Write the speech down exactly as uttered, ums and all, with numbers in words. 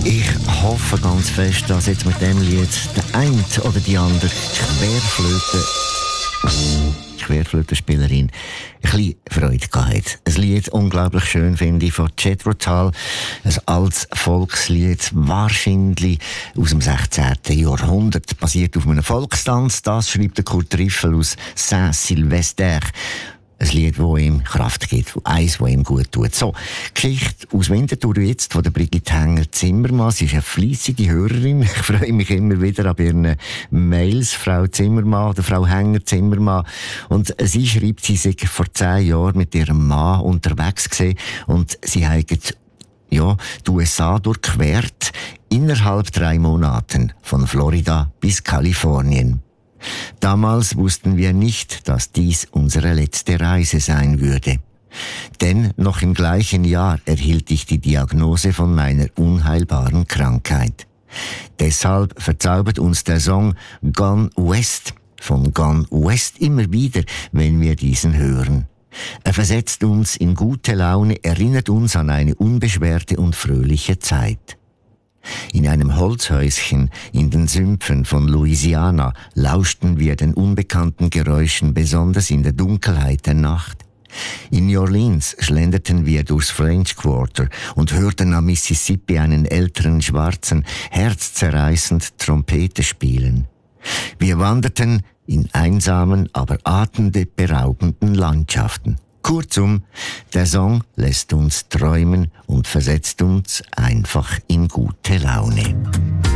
Ich hoffe ganz fest, dass jetzt mit dem Lied der eine oder die andere Querflöte, Querflötenspielerin ein bisschen Freude gehabt hat. Ein Lied, unglaublich schön, finde ich, von Jethro Tull. Ein altes Volkslied, wahrscheinlich aus dem sechzehnten Jahrhundert, basiert auf einem Volkstanz. Das schreibt der Kurt Riffel aus Saint-Sylvester. Ein Lied, das ihm Kraft gibt, eins, das ihm gut tut. So, Geschichte aus Winterthur jetzt von der Brigitte Hänger-Zimmermann. Sie ist eine fleissige Hörerin. Ich freue mich immer wieder an ihren Mails, Frau Zimmermann oder Frau Hänger-Zimmermann. Und sie schreibt, sie sei vor zehn Jahren mit ihrem Mann unterwegs gewesen und sie haben ja, die U S A durchquert, innerhalb drei Monaten, von Florida bis Kalifornien. Damals wussten wir nicht, dass dies unsere letzte Reise sein würde. Denn noch im gleichen Jahr erhielt ich die Diagnose von meiner unheilbaren Krankheit. Deshalb verzaubert uns der Song Gone West von Gone West immer wieder, wenn wir diesen hören. Er versetzt uns in gute Laune, erinnert uns an eine unbeschwerte und fröhliche Zeit. In einem Holzhäuschen in den Sümpfen von Louisiana lauschten wir den unbekannten Geräuschen, besonders in der Dunkelheit der Nacht. In New Orleans schlenderten wir durchs French Quarter und hörten am Mississippi einen älteren Schwarzen herzzerreißend Trompete spielen. Wir wanderten in einsamen, aber atemberaubenden Landschaften. Kurzum, der Song lässt uns träumen und versetzt uns einfach in gute Laune.